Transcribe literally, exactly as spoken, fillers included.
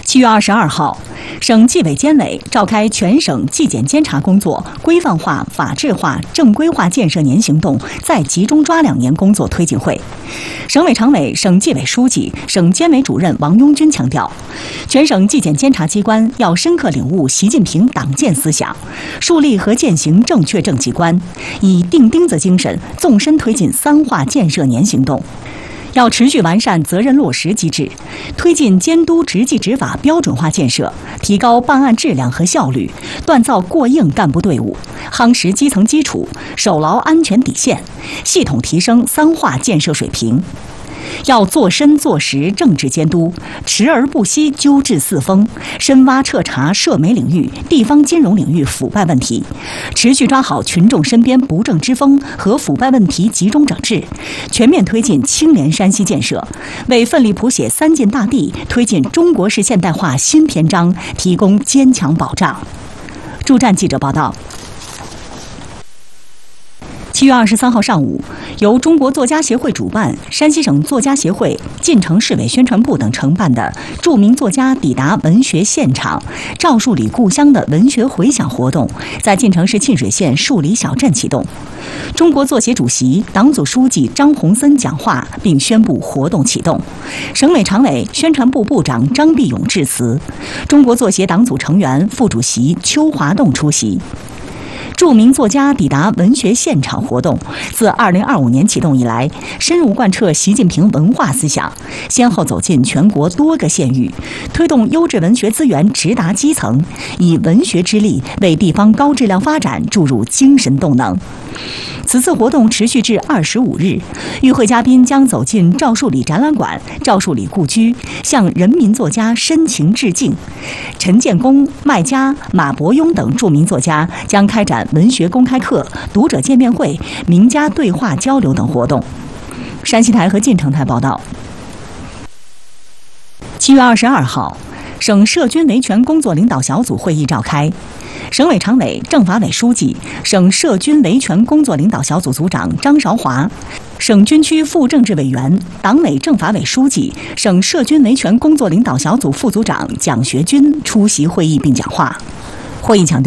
七月二十二号，省纪委监委召开全省纪检监察工作规范化、法治化、正规化建设年行动再集中抓两年工作推进会。省委常委、省纪委书记、省监委主任王拥军强调，全省纪检监察机关要深刻领悟习近平党建思想，树立和践行正确政绩观，以钉钉子精神纵深推进三化建设年行动。要持续完善责任落实机制，推进监督执纪执法标准化建设，提高办案质量和效率，锻造过硬干部队伍，夯实基层基础，守牢安全底线，系统提升三化建设水平。要做深做实政治监督，持而不息纠治四风，深挖彻查涉媒领域、地方金融领域腐败问题，持续抓好群众身边不正之风和腐败问题集中整治，全面推进青联山西建设，为奋力谱写三晋大地、推进中国式现代化新篇章提供坚强保障。驻站记者报道。七月二十三号上午，由中国作家协会主办、山西省作家协会、晋城市委宣传部等承办的著名作家抵达文学现场、赵树理故乡的文学回响活动，在晋城市沁水县树理小镇启动。中国作协主席、党组书记张洪森讲话并宣布活动启动。省委常委、宣传部部长张必勇致辞。中国作协党组成员、副主席邱华栋出席。著名作家抵达文学现场活动自二零二五年启动以来，深入贯彻习近平文化思想，先后走进全国多个县域，推动优质文学资源直达基层，以文学之力为地方高质量发展注入精神动能。此次活动持续至二十五日，与会嘉宾将走进赵树理展览馆、赵树理故居，向人民作家深情致敬。陈建功、麦家、马伯庸等著名作家将开展文学公开课、读者见面会、名家对话交流等活动。山西台和晋城台报道。七月二十二号，省涉军维权工作领导小组会议召开。省委常委、政法委书记、省涉军维权工作领导小组组长张韶华，省军区副政治委员、党委政法委书记、省涉军维权工作领导小组副组长蒋学军出席会议并讲话。会议强调，